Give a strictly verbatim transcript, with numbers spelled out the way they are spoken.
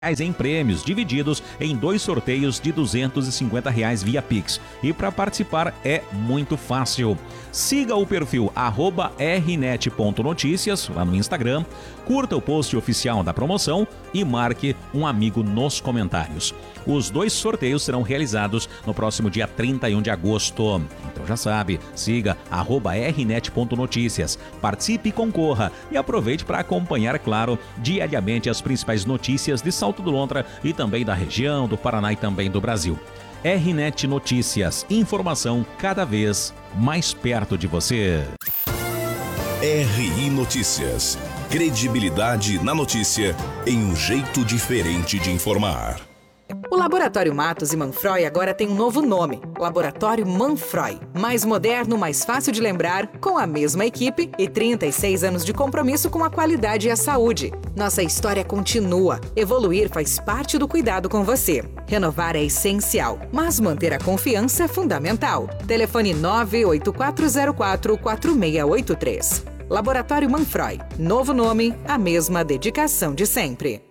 em prêmios, divididos em dois sorteios de duzentos e cinquenta reais via Pix. E para participar é muito fácil. Siga o perfil arroba r net ponto noticias lá no Instagram, curta o post oficial da promoção e marque um amigo nos comentários. Os dois sorteios serão realizados no próximo dia trinta e um de agosto. Então já sabe, siga arroba r net ponto noticias, participe e concorra e aproveite para acompanhar, claro, diariamente as principais notícias de Salto do Lontra e também da região, do Paraná e também do Brasil. R Net Notícias, informação cada vez mais perto de você. R I Notícias, credibilidade na notícia em um jeito diferente de informar. O Laboratório Matos e Manfroy agora tem um novo nome, Laboratório Manfroy. Mais moderno, mais fácil de lembrar, com a mesma equipe e trinta e seis anos de compromisso com a qualidade e a saúde. Nossa história continua. Evoluir faz parte do cuidado com você. Renovar é essencial, mas manter a confiança é fundamental. Telefone nove oito quatro zero quatro quatro seis oito três. Laboratório Manfroy. Novo nome, a mesma dedicação de sempre.